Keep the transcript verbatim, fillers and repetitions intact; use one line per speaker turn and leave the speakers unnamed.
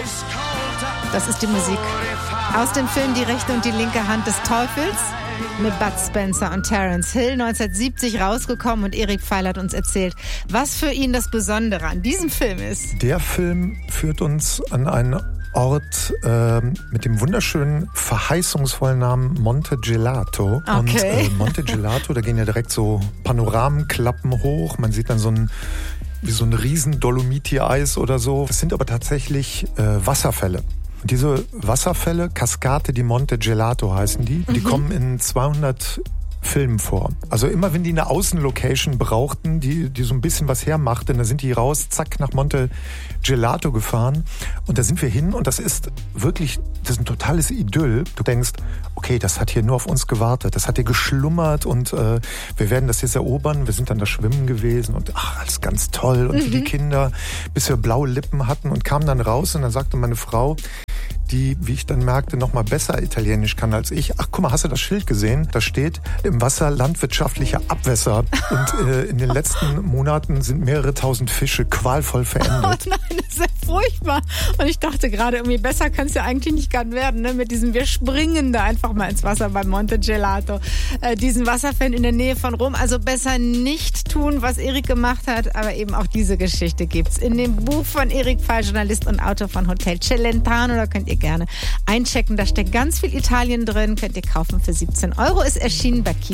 Das ist die Musik aus dem Film Die rechte und die linke Hand des Teufels mit Bud Spencer und Terence Hill, neunzehnhundertsiebzig rausgekommen, und Erik Pfeil hat uns erzählt, was für ihn das Besondere an diesem Film ist.
Der Film führt uns an einen Ort äh, mit dem wunderschönen, verheißungsvollen Namen Monte Gelato.
Okay.
Und äh, Monte Gelato, da gehen ja direkt so Panoramenklappen hoch. Man sieht dann so ein wie so ein riesen Dolomiti-Eis oder so. Das sind aber tatsächlich äh, Wasserfälle. Und diese Wasserfälle, Cascate di Monte Gelato heißen die, mhm. die kommen in zweihundert Filmen vor. Also immer wenn die eine Außenlocation brauchten, die, die so ein bisschen was hermachte, dann sind die raus, zack, nach Monte Gelato gefahren. Und da sind wir hin und das ist wirklich, das ist ein totales Idyll. Du denkst, okay, das hat hier nur auf uns gewartet, das hat hier geschlummert und äh, wir werden das jetzt erobern. Wir sind dann da schwimmen gewesen und ach, alles ganz toll. Und mhm. wie die Kinder, bis wir blaue Lippen hatten und kamen dann raus und dann sagte meine Frau, die, wie ich dann merkte, noch mal besser Italienisch kann als ich. Ach, guck mal, hast du das Schild gesehen? Da steht im Wasser landwirtschaftliche Abwässer. Und äh, in den letzten Monaten sind mehrere tausend Fische qualvoll verendet.
Oh nein, das ist ja furchtbar. Und ich dachte gerade, irgendwie besser kann es ja eigentlich nicht gerade werden, ne? Mit diesem, wir springen da einfach mal ins Wasser bei Monte Gelato. Äh, diesen Wasserfan in der Nähe von Rom. Also besser nicht tun, was Erik gemacht hat. Aber eben auch diese Geschichte gibt's in dem Buch von Erik Pfeil, Journalist und Autor von Hotel Celentano. Da könnt ihr gerne einchecken. Da steckt ganz viel Italien drin. Könnt ihr kaufen für siebzehn Euro. Ist erschienen bei Kiepenheuer.